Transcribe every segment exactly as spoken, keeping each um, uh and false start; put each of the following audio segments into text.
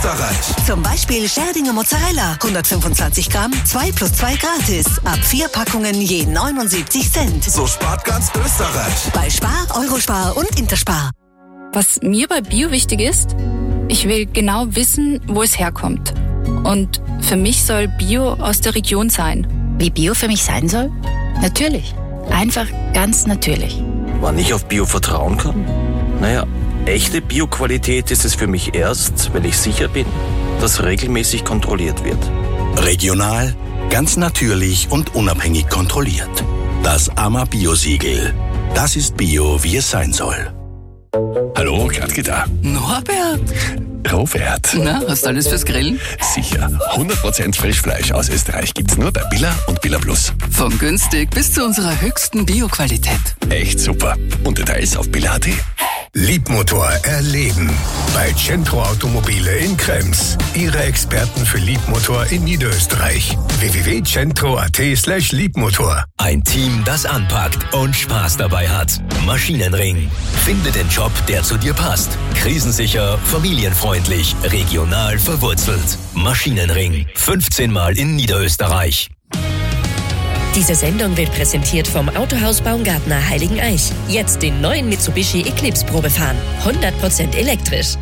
Österreich. Zum Beispiel Scherdinger Mozzarella, hundertfünfundzwanzig Gramm, zwei plus zwei gratis. Ab vier Packungen je neunundsiebzig Cent. So spart ganz Österreich. Bei Spar, Eurospar und Interspar. Was mir bei Bio wichtig ist, ich will genau wissen, wo es herkommt. Und für mich soll Bio aus der Region sein. Wie Bio für mich sein soll? Natürlich. Einfach ganz natürlich. Wann ich auf Bio vertrauen kann? Naja, echte Bio-Qualität ist es für mich erst, wenn ich sicher bin, dass regelmäßig kontrolliert wird. Regional, ganz natürlich und unabhängig kontrolliert. Das A M A Bio-Siegel. Das ist Bio, wie es sein soll. Hallo, Gradke da. Norbert? Robert. Na, hast du alles fürs Grillen? Sicher. hundert Prozent Frischfleisch aus Österreich gibt's nur bei Billa und Billa Plus. Von günstig bis zu unserer höchsten Bio-Qualität. Echt super. Und Details auf billa punkt at. Liebmotor erleben. Bei Centro Automobile in Krems. Ihre Experten für Liebmotor in Niederösterreich. w w w punkt centro punkt at slash Liebmotor. Ein Team, das anpackt und Spaß dabei hat. Maschinenring. Finde den Job, der zu dir passt. Krisensicher, familienfreundlich, regional verwurzelt. Maschinenring. fünfzehn Mal in Niederösterreich. Diese Sendung wird präsentiert vom Autohaus Baumgartner Heiligeneich. Jetzt den neuen Mitsubishi Eclipse Probe fahren. hundert Prozent elektrisch.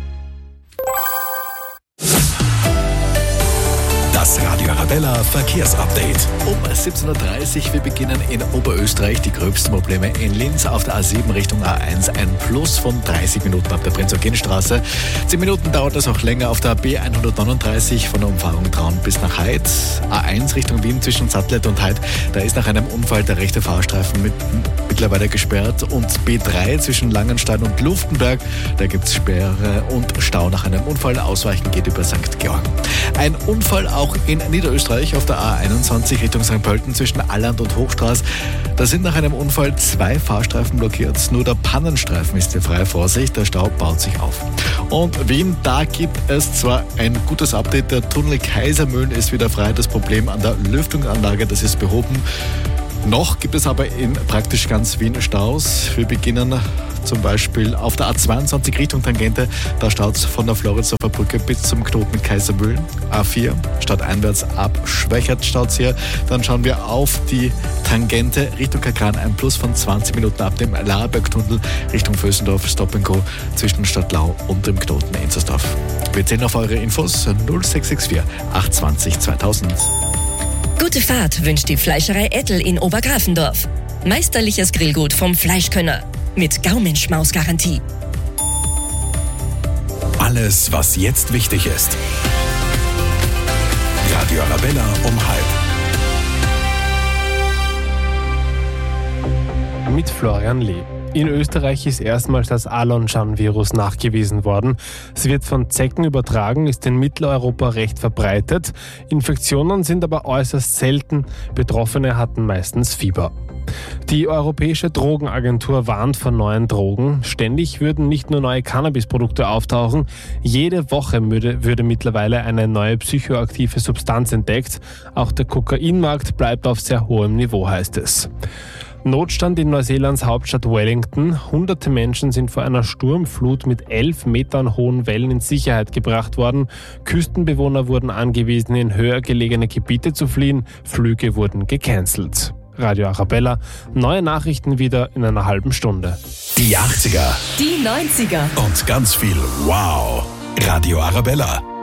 Das Radio Arabella Verkehrsupdate. Um siebzehn Uhr dreißig, wir beginnen in Oberösterreich. Die gröbsten Probleme in Linz auf der A sieben Richtung A eins. Ein Plus von dreißig Minuten ab der Prinz-Eugen-Straße. zehn Minuten dauert es auch länger auf der B hundertneununddreißig von der Umfahrung Traun bis nach Heid. A eins Richtung Wien zwischen Zattlet und Heid. Da ist nach einem Unfall der rechte Fahrstreifen mit, mittlerweile gesperrt. Und B drei zwischen Langenstein und Luftenberg. Da gibt es Sperre und Stau nach einem Unfall. Ausweichen geht über Sankt Georg. Ein Unfall auch in Niederösterreich auf der A einundzwanzig Richtung Sankt Pölten zwischen Alland und Hochstraß. Da sind nach einem Unfall zwei Fahrstreifen blockiert. Nur der Pannenstreifen ist hier frei. Vorsicht, der Stau baut sich auf. Und Wien, da gibt es zwar ein gutes Update. Der Tunnel Kaisermühlen ist wieder frei. Das Problem an der Lüftungsanlage, das ist behoben. Noch gibt es aber in praktisch ganz Wien Staus. Wir beginnen zum Beispiel auf der A zweiundzwanzig Richtung Tangente. Da staut es von der Floridsdorfer Brücke bis zum Knoten Kaisermühlen. A vier stadteinwärts ab Schwächert staut es hier. Dann schauen wir auf die Tangente Richtung Kakran. Ein Plus von zwanzig Minuten ab dem Laerbergtunnel Richtung Vösendorf. Stop and Go zwischen Stadtlau und dem Knoten Enzersdorf. Wir zählen auf eure Infos null sechs sechs vier acht zwei null zweitausend. Gute Fahrt wünscht die Fleischerei Ettel in Obergrafendorf. Meisterliches Grillgut vom Fleischkönner. Mit Gaumenschmaus-Garantie. Alles, was jetzt wichtig ist. Radio Arabella um halb. Mit Florian Lee. In Österreich ist erstmals das Alonshan-Virus nachgewiesen worden. Es wird von Zecken übertragen, ist in Mitteleuropa recht verbreitet. Infektionen sind aber äußerst selten. Betroffene hatten meistens Fieber. Die Europäische Drogenagentur warnt vor neuen Drogen. Ständig würden nicht nur neue Cannabisprodukte auftauchen, jede Woche würde, würde mittlerweile eine neue psychoaktive Substanz entdeckt. Auch der Kokainmarkt bleibt auf sehr hohem Niveau, heißt es. Notstand in Neuseelands Hauptstadt Wellington. Hunderte Menschen sind vor einer Sturmflut mit elf Metern hohen Wellen in Sicherheit gebracht worden. Küstenbewohner wurden angewiesen, in höher gelegene Gebiete zu fliehen. Flüge wurden gecancelt. Radio Arabella, neue Nachrichten wieder in einer halben Stunde. Die achtziger. Die neunziger. Und ganz viel Wow. Radio Arabella.